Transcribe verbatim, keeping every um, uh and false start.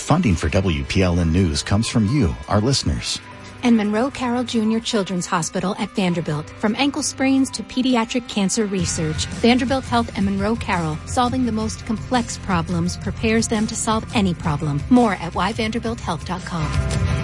Funding for W P L N News comes from you, our listeners. And Monroe Carroll Junior Children's Hospital at Vanderbilt. From ankle sprains to pediatric cancer research, Vanderbilt Health and Monroe Carroll, solving the most complex problems, prepares them to solve any problem. More at why vanderbilt health dot com.